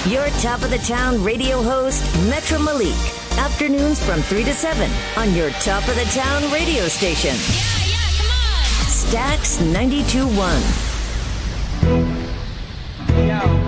Your top of the town radio host, Metro Malik. Afternoons from 3 to 7 on your top of the town radio station. Yeah, come on. Stax 92.1. Yo.